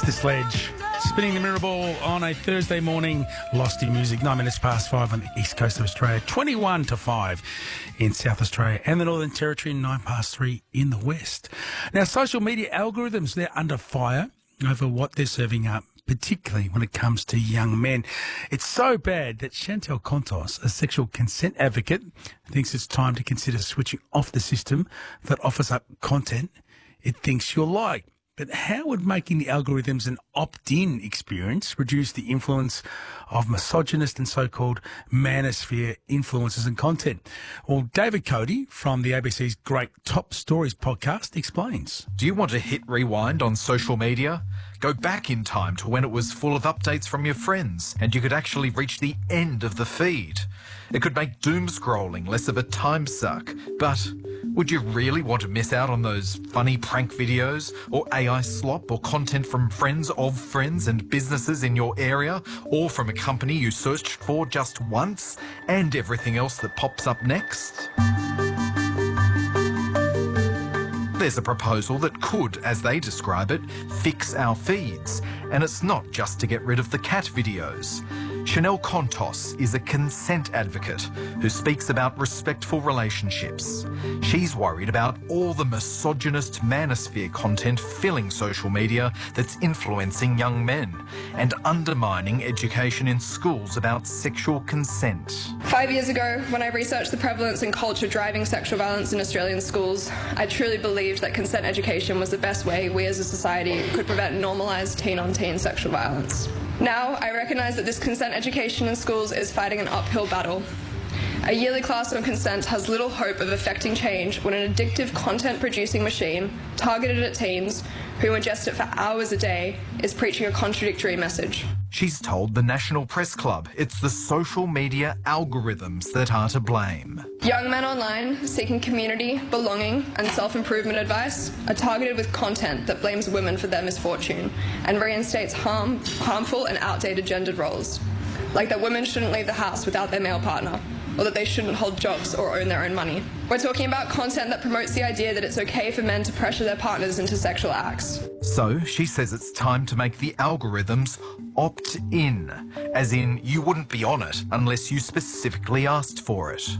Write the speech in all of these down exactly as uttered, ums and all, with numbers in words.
Sister Sledge, spinning the mirror ball on a Thursday morning. Losty music, nine minutes past five on the east coast of Australia, twenty-one to five in South Australia and the Northern Territory, nine past three in the west. Now, social media algorithms, they're under fire over what they're serving up, particularly when it comes to young men. It's so bad that Chantal Contos, a sexual consent advocate, thinks it's time to consider switching off the system that offers up content it thinks you'll like. But how would making the algorithms an opt-in experience reduce the influence of misogynist and so-called manosphere influences and content? Well, David Cody from the A B C's Great Top Stories podcast explains. Do you want to hit rewind on social media? Go back in time to when it was full of updates from your friends and you could actually reach the end of the feed. It could make doom scrolling less of a time suck, but would you really want to miss out on those funny prank videos or A I slop or content from friends of friends and businesses in your area, or from a company you searched for just once, and everything else that pops up next? There's a proposal that could, as they describe it, fix our feeds. And it's not just to get rid of the cat videos. Chantal Contos is a consent advocate who speaks about respectful relationships. She's worried about all the misogynist manosphere content filling social media that's influencing young men and undermining education in schools about sexual consent. Five years ago, when I researched the prevalence and culture driving sexual violence in Australian schools, I truly believed that consent education was the best way we as a society could prevent normalised teen-on-teen sexual violence. Now, I recognise that this consent education in schools is fighting an uphill battle. A yearly class on consent has little hope of affecting change when an addictive content-producing machine targeted at teens who ingest it for hours a day is preaching a contradictory message. She's told the National Press Club it's the social media algorithms that are to blame. Young men online seeking community, belonging and self-improvement advice are targeted with content that blames women for their misfortune and reinstates harm, harmful and outdated gendered roles, like that women shouldn't leave the house without their male partner, or that they shouldn't hold jobs or own their own money. We're talking about content that promotes the idea that it's okay for men to pressure their partners into sexual acts. So she says it's time to make the algorithms opt-in, as in you wouldn't be on it unless you specifically asked for it.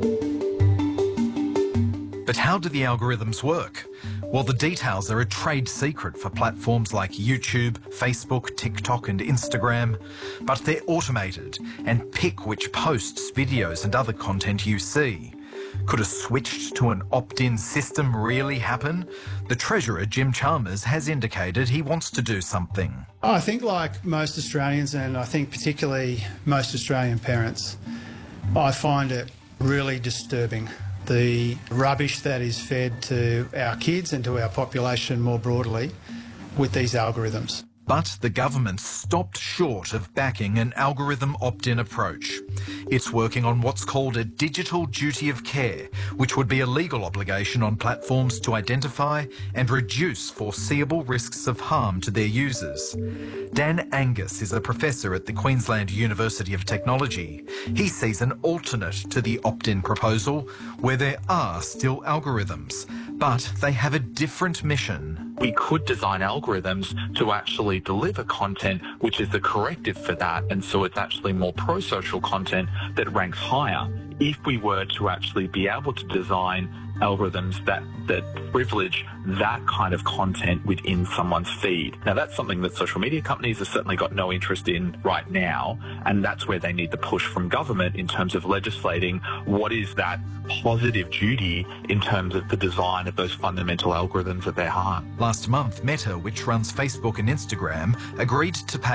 But how do the algorithms work? Well, the details are a trade secret for platforms like YouTube, Facebook, TikTok and Instagram, but they're automated and pick which posts, videos and other content you see. Could a switch to an opt-in system really happen? The Treasurer, Jim Chalmers, has indicated he wants to do something. I think like most Australians, and I think particularly most Australian parents, I find it really disturbing. The rubbish that is fed to our kids and to our population more broadly with these algorithms. But the government stopped short of backing an algorithm opt-in approach. It's working on what's called a digital duty of care, which would be a legal obligation on platforms to identify and reduce foreseeable risks of harm to their users. Dan Angus is a professor at the Queensland University of Technology. He sees an alternate to the opt-in proposal where there are still algorithms, but they have a different mission. We could design algorithms to actually deliver content which is the corrective for that, and so it's actually more pro-social content that ranks higher if we were to actually be able to design algorithms that, that privilege that kind of content within someone's feed. Now, that's something that social media companies have certainly got no interest in right now, and that's where they need the push from government in terms of legislating what is that positive duty in terms of the design of those fundamental algorithms at their heart. Last month, Meta, which runs Facebook and Instagram, agreed to pay